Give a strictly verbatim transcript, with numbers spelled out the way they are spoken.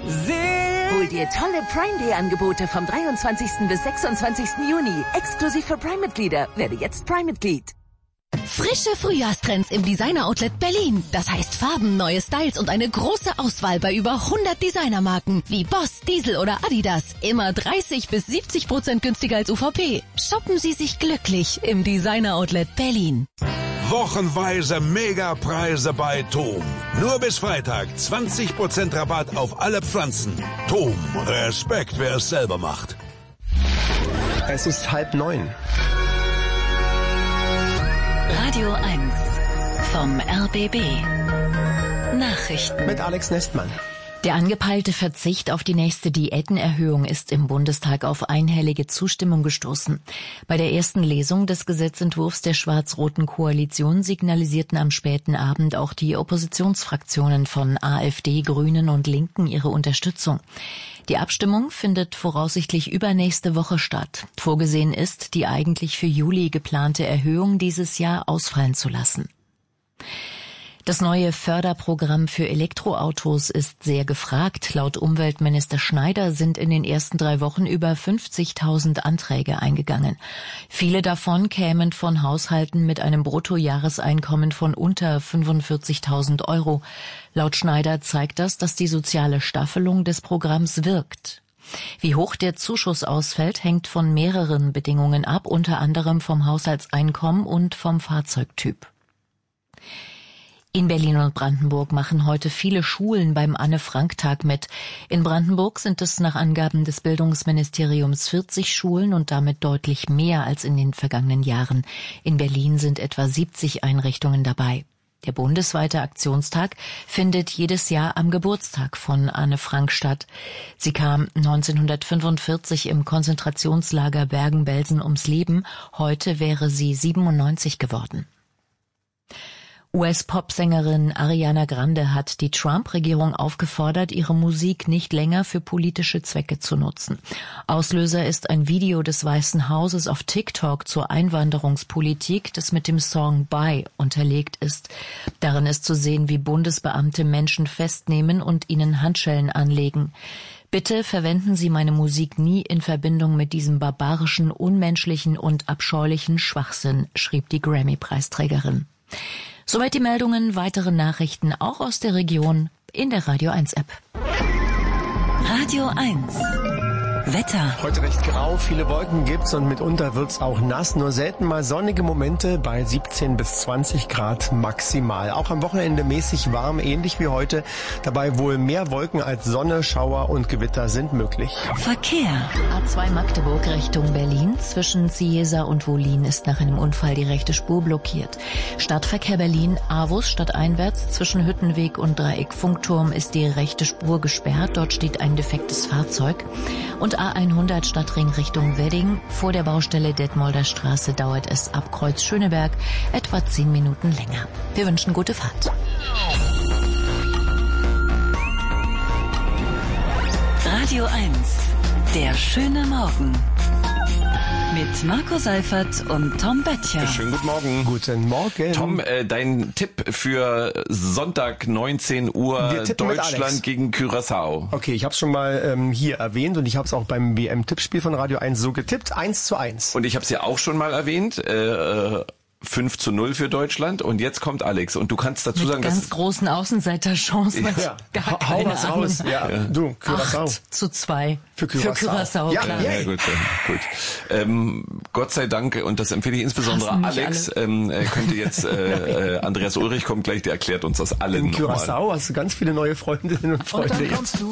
Hol dir tolle Prime Day Angebote vom dreiundzwanzigsten bis sechsundzwanzigsten Juni. Exklusiv für Prime-Mitglieder. Werde jetzt Prime-Mitglied. Frische Frühjahrstrends im Designer Outlet Berlin. Das heißt Farben, neue Styles und eine große Auswahl bei über hundert Designermarken wie Boss, Diesel oder Adidas. Immer dreißig bis siebzig Prozent günstiger als U V P. Shoppen Sie sich glücklich im Designer Outlet Berlin. Wochenweise Megapreise bei Thom. Nur bis Freitag zwanzig Prozent Rabatt auf alle Pflanzen. Thom, Respekt, wer es selber macht. Es ist halb neun. Radio eins vom R B B. Nachrichten mit Alex Nestmann. Der angepeilte Verzicht auf die nächste Diätenerhöhung ist im Bundestag auf einhellige Zustimmung gestoßen. Bei der ersten Lesung des Gesetzentwurfs der schwarz-roten Koalition signalisierten am späten Abend auch die Oppositionsfraktionen von AfD, Grünen und Linken ihre Unterstützung. Die Abstimmung findet voraussichtlich übernächste Woche statt. Vorgesehen ist, die eigentlich für Juli geplante Erhöhung dieses Jahr ausfallen zu lassen. Das neue Förderprogramm für Elektroautos ist sehr gefragt. Laut Umweltminister Schneider sind in den ersten drei Wochen über fünfzigtausend Anträge eingegangen. Viele davon kämen von Haushalten mit einem Bruttojahreseinkommen von unter fünfundvierzigtausend Euro. Laut Schneider zeigt das, dass die soziale Staffelung des Programms wirkt. Wie hoch der Zuschuss ausfällt, hängt von mehreren Bedingungen ab, unter anderem vom Haushaltseinkommen und vom Fahrzeugtyp. In Berlin und Brandenburg machen heute viele Schulen beim Anne-Frank-Tag mit. In Brandenburg sind es nach Angaben des Bildungsministeriums vierzig Schulen und damit deutlich mehr als in den vergangenen Jahren. In Berlin sind etwa siebzig Einrichtungen dabei. Der bundesweite Aktionstag findet jedes Jahr am Geburtstag von Anne Frank statt. Sie kam neunzehnhundertfünfundvierzig im Konzentrationslager Bergen-Belsen ums Leben. Heute wäre sie siebenundneunzig geworden. U S-Popsängerin Ariana Grande hat die Trump-Regierung aufgefordert, ihre Musik nicht länger für politische Zwecke zu nutzen. Auslöser ist ein Video des Weißen Hauses auf TikTok zur Einwanderungspolitik, das mit dem Song Bye unterlegt ist. Darin ist zu sehen, wie Bundesbeamte Menschen festnehmen und ihnen Handschellen anlegen. Bitte verwenden Sie meine Musik nie in Verbindung mit diesem barbarischen, unmenschlichen und abscheulichen Schwachsinn, schrieb die Grammy-Preisträgerin. Soweit die Meldungen, weitere Nachrichten auch aus der Region in der Radio eins App. Radio eins. Wetter. Heute recht grau, viele Wolken gibt's und mitunter wird's auch nass. Nur selten mal sonnige Momente bei siebzehn bis zwanzig Grad maximal. Auch am Wochenende mäßig warm, ähnlich wie heute. Dabei wohl mehr Wolken als Sonne, Schauer und Gewitter sind möglich. Verkehr. A zwei Magdeburg Richtung Berlin. Zwischen Ciesa und Wohlin ist nach einem Unfall die rechte Spur blockiert. Stadtverkehr Berlin, Avus stadteinwärts. Zwischen Hüttenweg und Dreieck Funkturm ist die rechte Spur gesperrt. Dort steht ein defektes Fahrzeug. Und A hundert Stadtring Richtung Wedding. Vor der Baustelle Detmolder Straße dauert es ab Kreuz Schöneberg etwa zehn Minuten länger. Wir wünschen gute Fahrt. Radio eins. Der schöne Morgen. Mit Marco Seifert und Tom Böttcher. Schönen guten Morgen. Guten Morgen. Tom, äh, dein Tipp für Sonntag neunzehn Uhr Deutschland gegen Curaçao. Okay, ich habe es schon mal ähm, hier erwähnt und ich habe es auch beim W M-Tippspiel von Radio eins so getippt. eins zu eins. Und ich habe es ja auch schon mal erwähnt. Äh, fünf zu null für Deutschland und jetzt kommt Alex und du kannst dazu Mit sagen, ganz dass großen Außenseiterchancen. Ja, gar hau keine was Ahnung. raus. Ja, ja. Du, Curaçao. acht zu zwei Für Curaçao. Für Curaçao, ja, klar. Ja, ja, gut, ja, gut. Ähm, Gott sei Dank, und das empfehle ich insbesondere Hassen mich Alex, ähm, äh, könnte jetzt, äh, äh, Andreas Ulrich kommt gleich, der erklärt uns das allen In nochmal. Curaçao hast du ganz viele neue Freundinnen und Freunde. Und dann kommst du